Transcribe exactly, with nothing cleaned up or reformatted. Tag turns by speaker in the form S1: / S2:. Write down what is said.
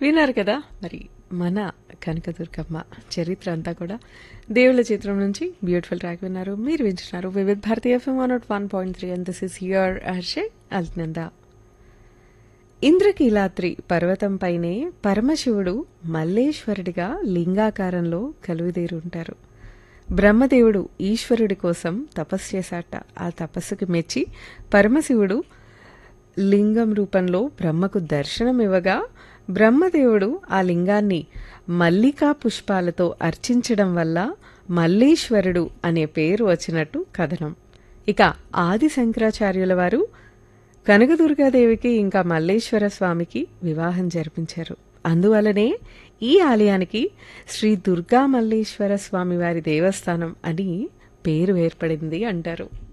S1: విన్నారు కదా మరి మన కనకదుర్గమ్మ చరిత్ర అంతా కూడా దేవుళ్ళ చిత్రం నుంచి బ్యూటిఫుల్ ట్రాక్ విన్నారు. మీరు వింటున్నారు వివిధ్ భారతీయ FM one not one point three and this is here Hershey అల్నంద. Indrakeeladri పర్వతంపైనే పరమశివుడు మల్లేశ్వరుడిగా లింగాకారంలో కలువుదీరుంటారు. బ్రహ్మదేవుడు ఈశ్వరుడి కోసం తపస్సు చేశాట. ఆ తపస్సుకి మెచ్చి పరమశివుడు లింగం రూపంలో బ్రహ్మకు దర్శనం ఇవ్వగా బ్రహ్మదేవుడు ఆ లింగాన్ని మల్లికా పుష్పాలతో అర్చించడం వల్ల మల్లేశ్వరుడు అనే పేరు వచ్చినట్టు కథనం. ఇక ఆది శంకరాచార్యుల వారు కనకదుర్గాదేవికి ఇంకా మల్లేశ్వర స్వామికి వివాహం జరిపించారు. అందువలనే ఈ ఆలయానికి శ్రీ దుర్గా మల్లేశ్వర స్వామి వారి దేవస్థానం అని పేరు ఏర్పడింది అంటారు.